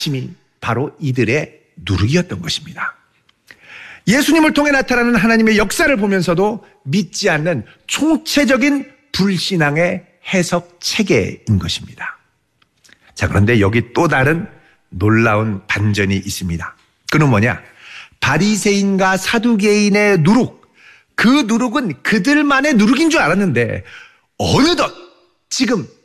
힘이 바로 이들의 누룩이었던 것입니다. 예수님을 통해 나타나는 하나님의 역사를 보면서도 믿지 않는 총체적인 불신앙의 해석 체계인 것입니다. 자, 그런데 여기 또 다른 놀라운 반전이 있습니다. 그는 뭐냐? 바리새인과 사두개인의 누룩, 그 누룩은 그들만의 누룩인 줄 알았는데 어느덧 지금